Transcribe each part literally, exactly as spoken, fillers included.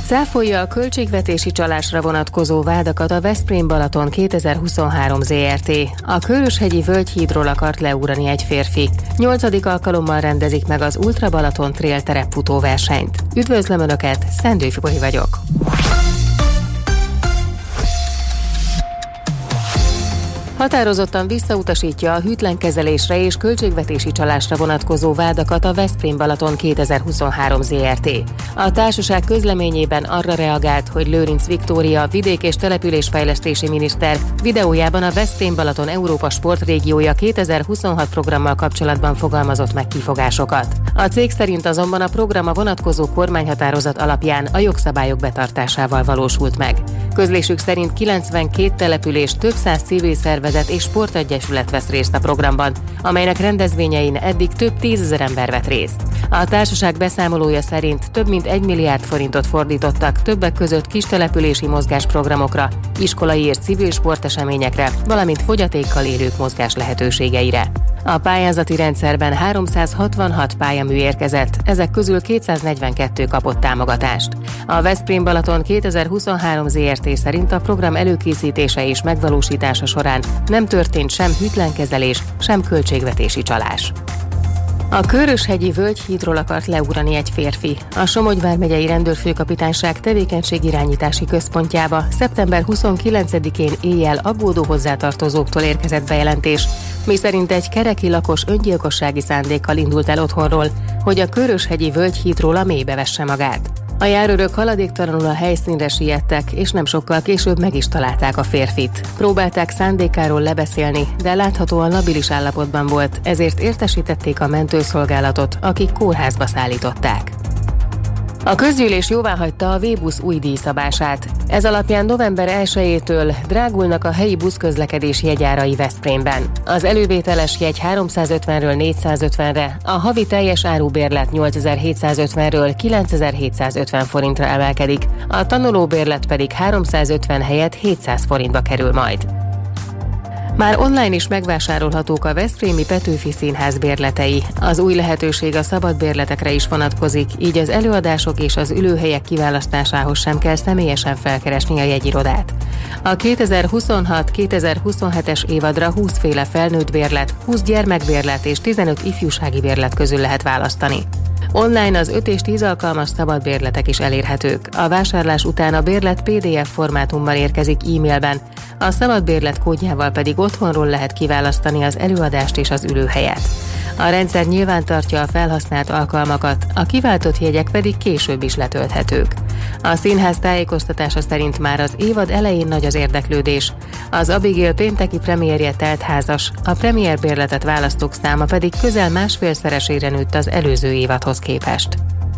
Cáfolja a költségvetési csalásra vonatkozó vádakat a Veszprém Balaton kétezer-huszonhárom Zrt. A Köröshegyi Völgyhídról akart leugrani egy férfi. Nyolcadik alkalommal rendezik meg az Ultra Balaton Trail terepfutóversenyt. Üdvözlöm Önöket, Szendő Fibori vagyok. Határozottan visszautasítja a hűtlenkezelésre és költségvetési csalásra vonatkozó vádakat a Veszprém Balaton kétezer-huszonhárom Zrt. A társaság közleményében arra reagált, hogy Lőrinc Viktória vidék- és településfejlesztési miniszter videójában a Veszprém Balaton Európa Sportrégiója kétezer-huszonhat programmal kapcsolatban fogalmazott meg kifogásokat. A cég szerint azonban a program a vonatkozó kormányhatározat alapján a jogszabályok betartásával valósult meg. Közlésük szerint kilencvenkét település, több száz civil szervezet és sportegyesület vesz részt a programban, amelynek rendezvényein eddig több tízezer ember vett részt. A társaság beszámolója szerint több mint egy milliárd forintot fordítottak többek között kistelepülési mozgásprogramokra, iskolai és civil sporteseményekre, valamint fogyatékkal élők mozgás lehetőségeire. A pályázati rendszerben háromszázhatvanhat pályamű érkezett, ezek közül kétszáznegyvenkettő kapott támogatást. A Veszprém Balaton kétezer-huszonhárom Zrt. Szerint a program előkészítése és megvalósítása során nem történt sem hűtlenkezelés, sem költségvetési csalás. A Köröshegyi Völgyhídról akart leugrani egy férfi. A Somogy vármegyei rendőrfőkapitányság tevékenységirányítási központjába szeptember huszonkilencedikén éjjel aggódó hozzátartozóktól érkezett bejelentés, miszerint egy kereki lakos öngyilkossági szándékkal indult el otthonról, hogy a Köröshegyi Völgyhídról a mélybe vesse magát. A járőrök haladéktalanul a helyszínre siettek, és nem sokkal később meg is találták a férfit. Próbálták szándékáról lebeszélni, de láthatóan labilis állapotban volt, ezért értesítették a mentőszolgálatot, akik kórházba szállították. A közgyűlés jóváhagyta a V-busz új díjszabását. Ez alapján november elsejétől drágulnak a helyi buszközlekedés jegyárai Veszprémben. Az elővételes jegy háromszázötvenről négyszázötvenre, a havi teljes árubérlet nyolcezer-hétszázötvenről kilencezer-hétszázötven forintra emelkedik, a tanulóbérlet pedig háromszázötven helyett hétszáz forintba kerül majd. Már online is megvásárolhatók a veszprémi Petőfi Színház bérletei. Az új lehetőség a szabad bérletekre is vonatkozik, így az előadások és az ülőhelyek kiválasztásához sem kell személyesen felkeresni a jegyirodát. A kétezer-huszonhat kétezer-huszonhetes évadra húsz féle felnőtt bérlet, húsz gyermekbérlet és tizenöt ifjúsági bérlet közül lehet választani. Online az öt és tíz alkalmas szabad bérletek is elérhetők. A vásárlás után a bérlet pé dé ef formátumban érkezik e-mailben, a szabad bérlet kódjával pedig otthonról lehet kiválasztani az előadást és az ülőhelyet. A rendszer nyilvántartja a felhasznált alkalmakat, a kiváltott jegyek pedig később is letölthetők. A színház tájékoztatása szerint már az évad elején nagy az érdeklődés. Az Abigail pénteki premierje teltházas, a premierbérletet választók száma pedig közel másfélszeresére nőtt az előző évadhoz képest.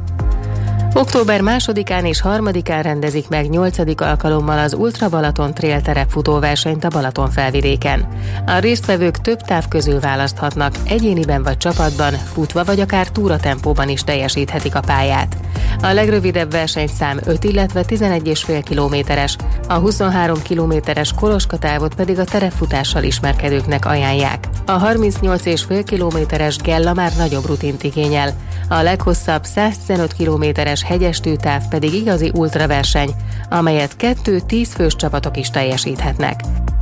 Október másodikán és harmadikán rendezik meg nyolcadik alkalommal az Ultra Balaton Trail terepfutóversenyt a Balaton felvidéken. A résztvevők több táv közül választhatnak, egyéniben vagy csapatban, futva vagy akár túratempóban is teljesíthetik a pályát. A legrövidebb versenyszám öt, illetve tizenegy egész öt kilométeres, a huszonhárom kilométeres Koloska távot pedig a terepfutással ismerkedőknek ajánlják. A harmincnyolc egész öt kilométeres Gella már nagyobb rutint igényel, a leghosszabb száztizenöt kilométeres hegyestű táv pedig igazi ultraverseny, amelyet kettő tíz fős csapatok is teljesíthetnek.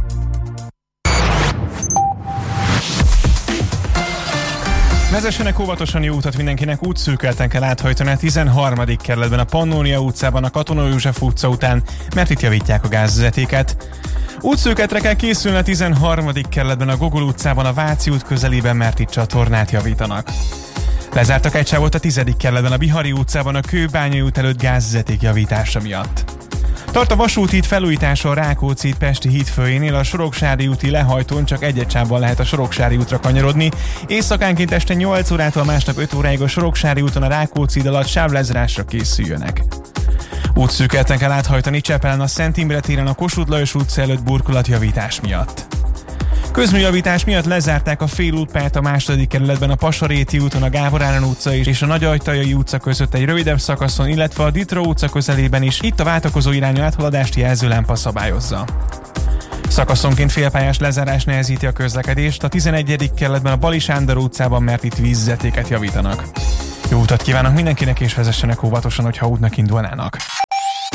Vezessenek óvatosan, jó utat mindenkinek, útszűkölten kell áthajtani a tizenharmadik kerületben a Pannónia utcában, a Katona József utca után, mert itt javítják a gázvezetéket. Útszűkületre kell készülni a tizenharmadik kerületben a Gogol utcában, a Váci út közelében, mert itt csatornát javítanak. Lezártak egy sávot a tizedik kerületben a Bihari utcában a Kőbányai út előtt gázvezeték javítása miatt. Tart a vasúthíd felújítása a Rákóczi Pesti híd főjénél, a Soroksári úti lehajtón csak egy sávban lehet a Soroksári útra kanyarodni. Éjszakánként este nyolc órától másnap öt óráig a Soroksári úton a Rákóczi híd alatt sávlezárásra készüljönek. Útszűkületen kell áthajtani Csepelen a Szent Imre téren a Kossuth Lajos utca előtt burkolatjavítás miatt. Közműjavítás miatt lezárták a félútpályát a második kerületben a Pasaréti úton, a Gábor Áron utca és a Nagyajtajai utca között egy rövidebb szakaszon, illetve a Ditró utca közelében is. Itt a váltakozó irányú áthaladást jelzőlámpa szabályozza. Szakaszonként félpályás lezárás nehezíti a közlekedést a tizenegyedik kerületben a Bali Sándor utcában, mert itt vízvezetéket javítanak. Jó utat kívánok mindenkinek, és vezessenek óvatosan, hogyha útnak indulnának.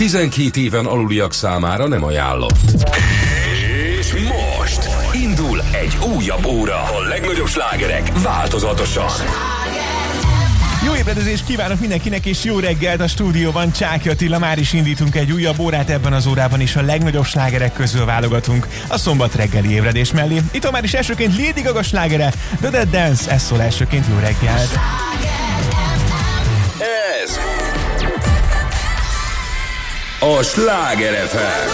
tizenkét éven aluliak számára nem ajánlott. És most indul egy újabb óra. A legnagyobb slágerek változatosan. Jó ébredezést kívánok mindenkinek, és jó reggelt a stúdióban. Csáky Attila, már is indítunk egy újabb órát, ebben az órában is a legnagyobb slágerek közül válogatunk a szombat reggeli ébredés mellé. Itt már is elsőként Lady Gaga slágere, The Dead Dance, ez szól elsőként. Jó reggelt! Ez a Sláger ef em.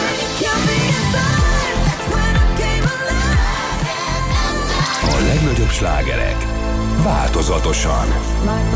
A legnagyobb slágerek változatosan.